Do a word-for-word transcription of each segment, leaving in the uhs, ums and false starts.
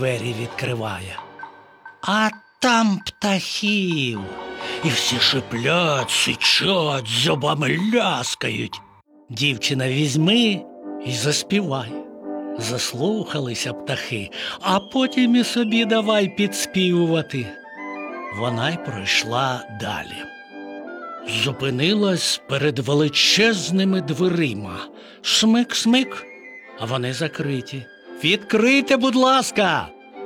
двері відкриває. А там птахів. І всі шиплять, сичать, зубами ляскають. Дівчина візьми і заспівай. Заслухалися птахи, а потім і собі давай підспівувати. Вона й пройшла далі. Зупинилась перед величезними дверима. Смик-смик, а вони закриті. «Відкрийте, будь ласка!»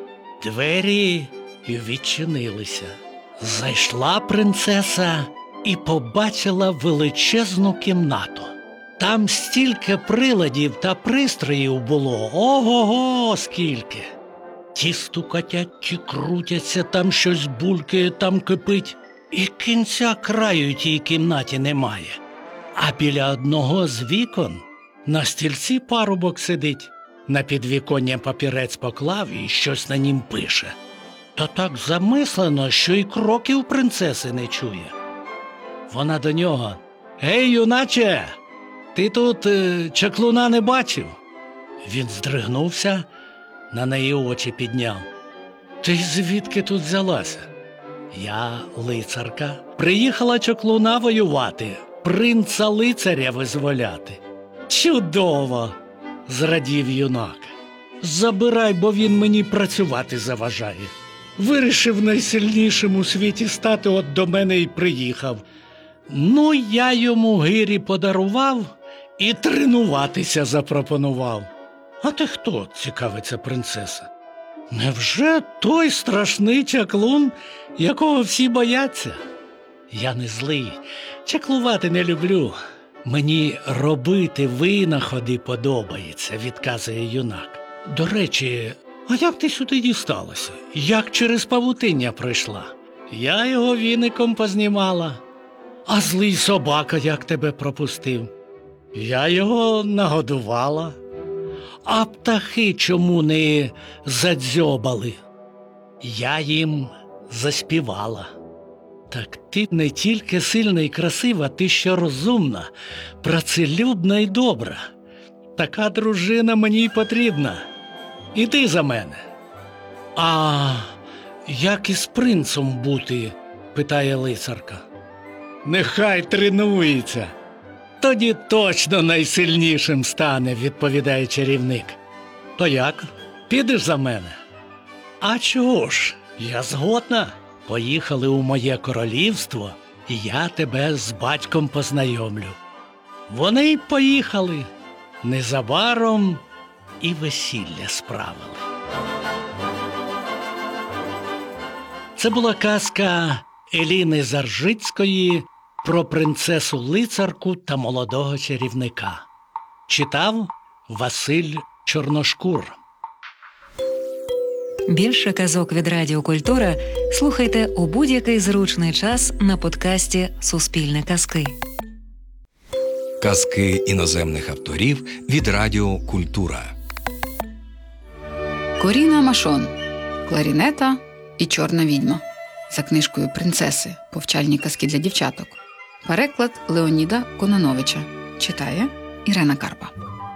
Двері відчинилися. Зайшла принцеса і побачила величезну кімнату. Там стільки приладів та пристроїв було, ого-го, скільки! Ті стукотять, ті крутяться, там щось булькає, там кипить. І кінця краю тій кімнаті немає. А біля одного з вікон на стільці парубок сидить. На підвіконня папірець поклав і щось на нім пише. Та так замислено, що й кроків принцеси не чує. Вона до нього: «Гей, юначе, ти тут е, чаклуна не бачив?» Він здригнувся, на неї очі підняв. «Ти звідки тут взялася?» «Я лицарка. Приїхала чаклуна воювати, принца-лицаря визволяти». «Чудово!» – зрадів юнак. «Забирай, бо він мені працювати заважає. Вирішив найсильнішим у світі стати, от до мене й приїхав. Ну, я йому гирі подарував і тренуватися запропонував». «А ти хто?» – цікавиться принцеса. «Невже той страшний чаклун, якого всі бояться?» «Я не злий, чаклувати не люблю. Мені робити винаходи подобається», – відказує юнак. «До речі, а як ти сюди дісталася? Як через павутиння пройшла?» «Я його віником познімала». «А злий собака як тебе пропустив?» «Я його нагодувала». «А птахи чому не задзьобали?» «Я їм заспівала». «Так ти не тільки сильна і красива, ти ще розумна, працелюбна і добра. Така дружина мені й потрібна. Іди за мене». «А як із принцем бути?» – питає лицарка. «Нехай тренується. Тоді точно найсильнішим стане», – відповідає чарівник. «То як? Підеш за мене?» «А чого ж? Я згодна. Поїхали у моє королівство, і я тебе з батьком познайомлю». Вони й поїхали. Незабаром і весілля справили. Це була казка Еліни Заржицької про принцесу-лицарку та молодого чарівника. Читав Василь Чорношкур. Більше казок від Радіо Культура слухайте у будь-який зручний час на подкасті «Суспільне казки». Казки іноземних авторів від Радіо Культура. Коріна Машон. Кларінета і чорна відьма. За книжкою принцеси. Повчальні казки для дівчаток. Переклад Леоніда Кононовича. Читає Ірена Карпа.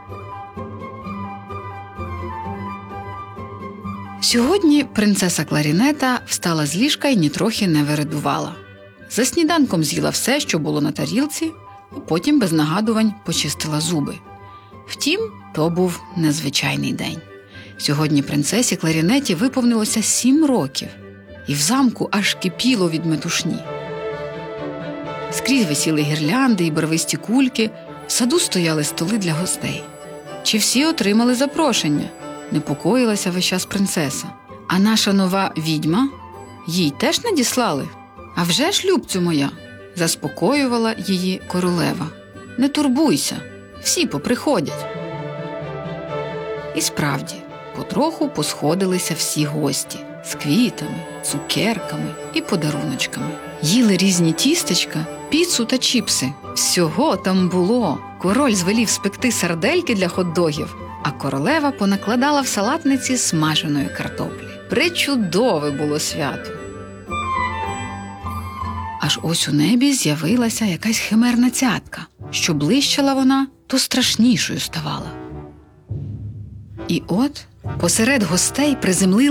Сьогодні принцеса Кларінета встала з ліжка і нітрохи не вередувала. За сніданком з'їла все, що було на тарілці, а потім без нагадувань почистила зуби. Втім, то був незвичайний день. Сьогодні принцесі Кларінеті виповнилося сім років, і в замку аж кипіло від метушні. Скрізь висіли гірлянди і барвисті кульки, в саду стояли столи для гостей. Чи всі отримали запрошення? Непокоїлася весь час принцеса. А наша нова відьма? Їй теж надіслали? А вже ж, любцю моя, заспокоювала її королева. Не турбуйся, всі поприходять. І справді, потроху посходилися всі гості з квітами, цукерками і подаруночками. Їли різні тістечка, піцу та чіпси. Всього там було. Король звелів спекти сардельки для хот-догів, а королева понакладала в салатниці смаженої картоплі. Пречудове було свято. Аж ось у небі з'явилася якась химерна цятка. Що блищала вона, то страшнішою ставала. І от посеред гостей приземлила